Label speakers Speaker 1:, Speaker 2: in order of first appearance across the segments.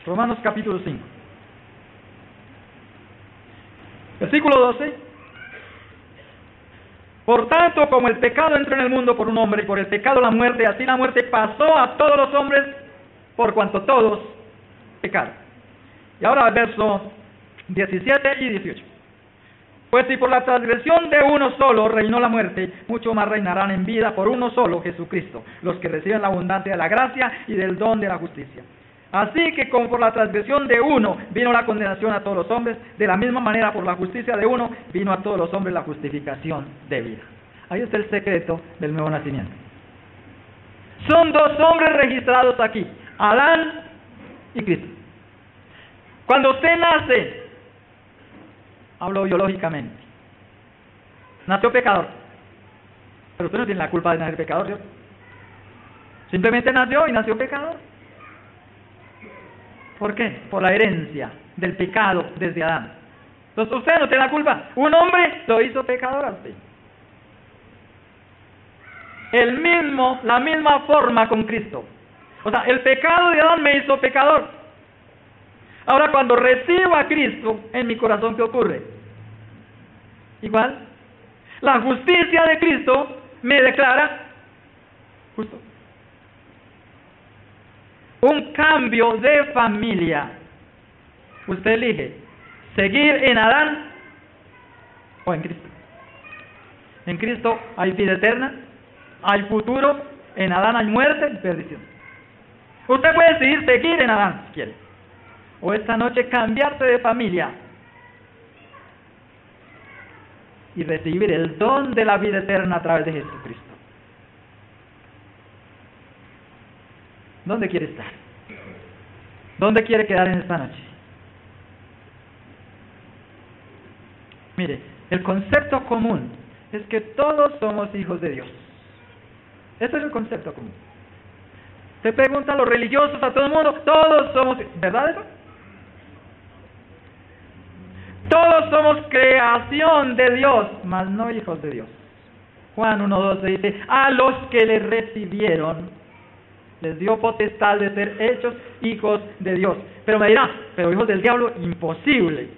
Speaker 1: Romanos capítulo 5. Versículo 12. Por tanto, como el pecado entró en el mundo por un hombre, y por el pecado la muerte, así la muerte pasó a todos los hombres, por cuanto todos pecaron. Y ahora el verso 17 y 18. Pues si por la transgresión de uno solo reinó la muerte, mucho más reinarán en vida por uno solo, Jesucristo, los que reciben la abundancia de la gracia y del don de la justicia. Así que como por la transgresión de uno vino la condenación a todos los hombres, de la misma manera por la justicia de uno vino a todos los hombres la justificación de vida. Ahí está el secreto del nuevo nacimiento. Son dos hombres registrados aquí, Adán y Cristo. Cuando usted nace, hablo biológicamente, nació pecador, pero usted no tiene la culpa de nacer pecador, ¿cierto? Simplemente nació y nació pecador. ¿Por qué? Por la herencia del pecado desde Adán. Entonces usted no tiene la culpa. Un hombre lo hizo pecador a usted. La misma forma con Cristo. O sea, el pecado de Adán me hizo pecador. Ahora cuando recibo a Cristo en mi corazón, ¿qué ocurre? Igual. La justicia de Cristo me declara justo. Un cambio de familia. Usted elige seguir en Adán o en Cristo. En Cristo hay vida eterna, hay futuro, en Adán hay muerte y perdición. Usted puede decidir seguir en Adán si quiere, o esta noche cambiarse de familia y recibir el don de la vida eterna a través de Jesucristo. ¿Dónde quiere estar? ¿Dónde quiere quedar en esta noche? Mire, el concepto común es que todos somos hijos de Dios. Ese es el concepto común. Se pregunta a los religiosos, a todo el mundo, todos somos, ¿verdad eso? Todos somos creación de Dios, mas no hijos de Dios. Juan 1:12 dice, a los que le recibieron, les dio potestad de ser hechos hijos de Dios. Pero me dirá, pero hijos del diablo, imposible.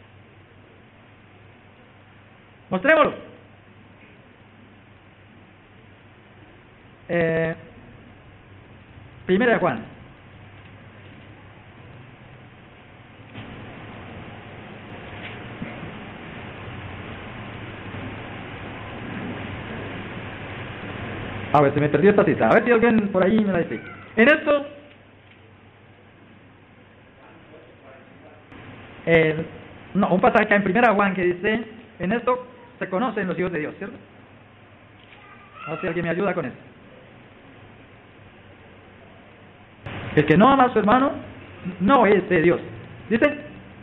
Speaker 1: Mostrémoslo. Primera de Juan. A ver, se me perdió esta cita. A ver si alguien por ahí me la dice. En esto, un pasaje en Primera Juan que dice, en esto se conocen los hijos de Dios, ¿cierto? A ver si alguien me ayuda con eso. El que no ama a su hermano no es de Dios. ¿Dice?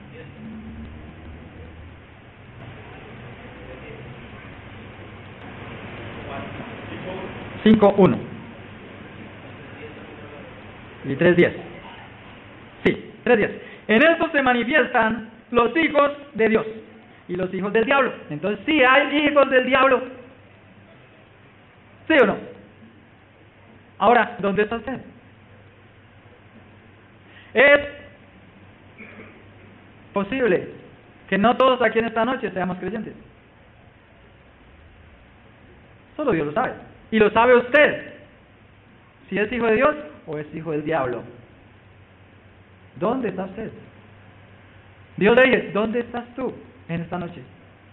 Speaker 1: (5:1) y 3:10. Sí, 3:10. En esto se manifiestan los hijos de Dios y los hijos del diablo. Entonces, ¿sí hay hijos del diablo? ¿Sí o no? Ahora, ¿dónde está usted? Es posible que no todos aquí en esta noche seamos creyentes. Solo Dios lo sabe. Y lo sabe usted. Si es hijo de Dios o es hijo del diablo. ¿Dónde está usted? Dios le dice, ¿dónde estás tú en esta noche?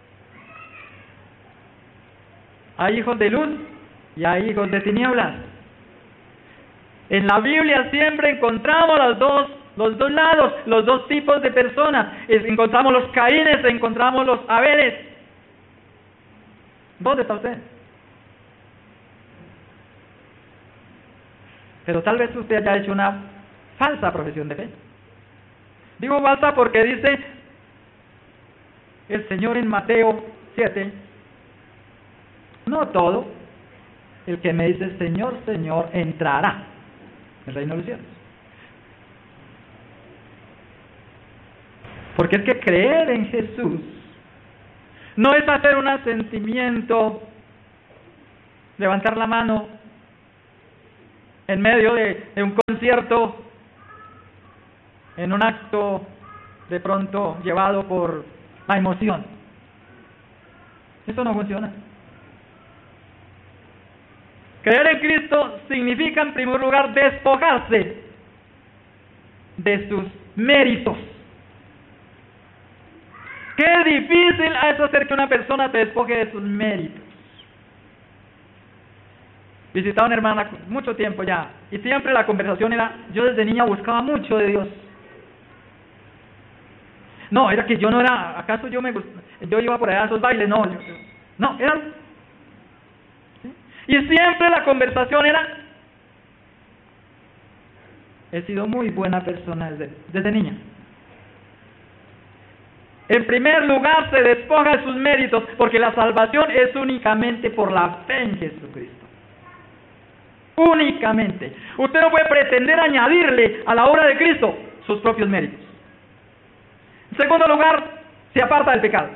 Speaker 1: Hay hijos de luz y hay hijos de tinieblas. En la Biblia siempre encontramos los dos lados, los dos tipos de personas. Encontramos los Caínes, encontramos los Abeles. ¿Dónde está usted? Pero tal vez usted haya hecho una falsa profesión de fe. Digo falsa porque dice el Señor en Mateo 7, no todo el que me dice Señor, Señor, entrará en el reino de los cielos. Porque es que creer en Jesús no es hacer un asentimiento, levantar la mano en medio de un concierto en un acto de pronto llevado por la emoción. Eso no funciona. Creer en Cristo significa, en primer lugar, despojarse de sus méritos. Qué difícil es hacer que una persona se despoje de sus méritos. Visitaba a una hermana mucho tiempo ya, y siempre la conversación era: yo desde niña buscaba mucho de Dios. No, era que yo no era, ¿acaso yo iba por allá a esos bailes? No, era... ¿sí? Y siempre la conversación era: he sido muy buena persona desde niña. En primer lugar, se despoja de sus méritos, porque la salvación es únicamente por la fe en Jesucristo. Únicamente. Usted no puede pretender añadirle a la obra de Cristo sus propios méritos. En segundo lugar, se aparta del pecado.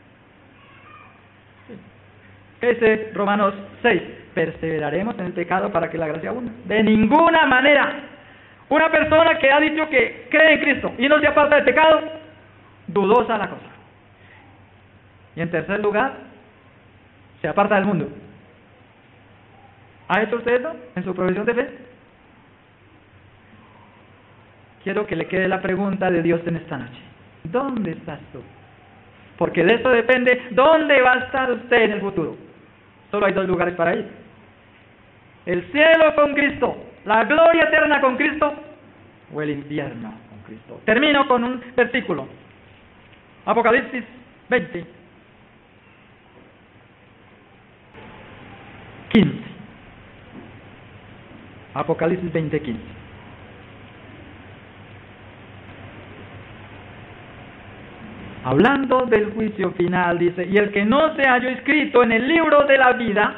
Speaker 1: ¿Qué dice Romanos 6? Perseveraremos en el pecado para que la gracia abunde. De ninguna manera. Una persona que ha dicho que cree en Cristo y no se aparta del pecado, dudosa la cosa. Y en tercer lugar, se aparta del mundo. ¿Ha hecho usted eso en su profesión de fe? Quiero que le quede la pregunta de Dios en esta noche: ¿dónde estás tú? Porque de eso depende dónde va a estar usted en el futuro. Solo hay dos lugares para ir: el cielo con Cristo, la gloria eterna con Cristo, o el infierno con Cristo. Termino con un versículo. Apocalipsis 20, 15. Apocalipsis 20, 15. Hablando del juicio final, dice: y el que no se halló inscrito en el libro de la vida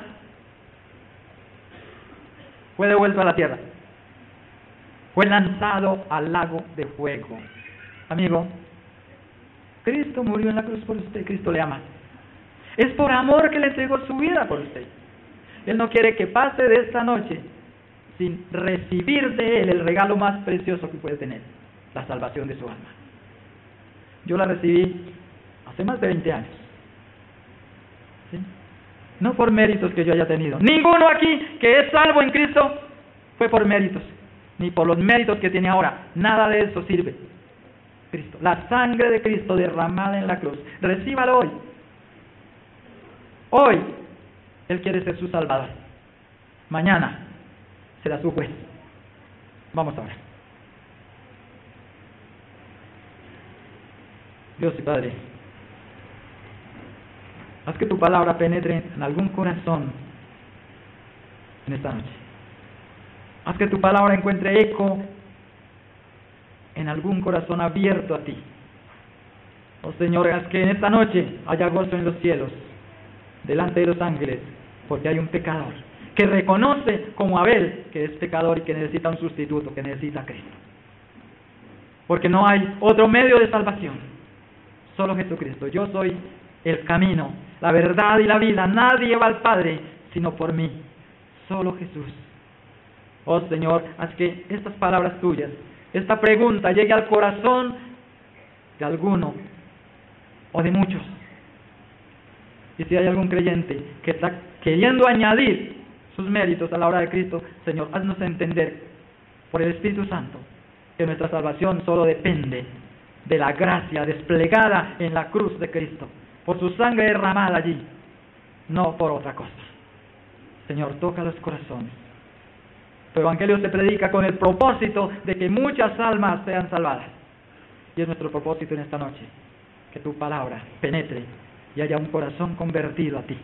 Speaker 1: fue devuelto a la tierra, fue lanzado al lago de fuego. Amigo, Cristo murió en la cruz por usted. Cristo le ama. Es por amor que le entregó su vida por usted. Él no quiere que pase de esta noche sin recibir de Él el regalo más precioso que puede tener: la salvación de su alma. Yo la recibí hace más de 20 años. ¿Sí? No por méritos que yo haya tenido. Ninguno aquí que es salvo en Cristo fue por méritos, ni por los méritos que tiene ahora. Nada de eso sirve. Cristo, la sangre de Cristo derramada en la cruz. Recíbalo hoy. Hoy Él quiere ser su Salvador. Mañana será su juez. Vamos a ver. Dios y Padre, haz que tu palabra penetre en algún corazón en esta noche. Haz que tu palabra encuentre eco en algún corazón abierto a ti. Oh Señor, haz que en esta noche haya gozo en los cielos, delante de los ángeles, porque hay un pecador que reconoce como Abel que es pecador y que necesita un sustituto, que necesita a Cristo. Porque no hay otro medio de salvación, solo Jesucristo. Yo soy el camino, la verdad y la vida. Nadie va al Padre sino por mí, solo Jesús. Oh Señor, haz que estas palabras tuyas, esta pregunta, llegue al corazón de alguno o de muchos. Y si hay algún creyente que está queriendo añadir sus méritos a la obra de Cristo, Señor, haznos entender por el Espíritu Santo que nuestra salvación solo depende de la gracia desplegada en la cruz de Cristo, por su sangre derramada allí, no por otra cosa. Señor, toca los corazones. Tu evangelio se predica con el propósito de que muchas almas sean salvadas. Y es nuestro propósito en esta noche, que tu palabra penetre y haya un corazón convertido a ti.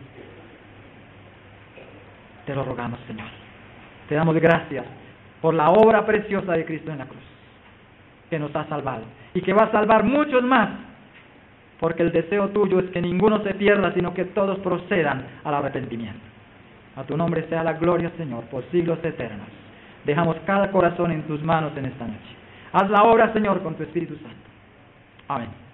Speaker 1: Te lo rogamos, Señor. Te damos gracias por la obra preciosa de Cristo en la cruz, que nos ha salvado y que va a salvar muchos más, porque el deseo tuyo es que ninguno se pierda, sino que todos procedan al arrepentimiento. A tu nombre sea la gloria, Señor, por siglos eternos. Dejamos cada corazón en tus manos en esta noche. Haz la obra, Señor, con tu Espíritu Santo. Amén.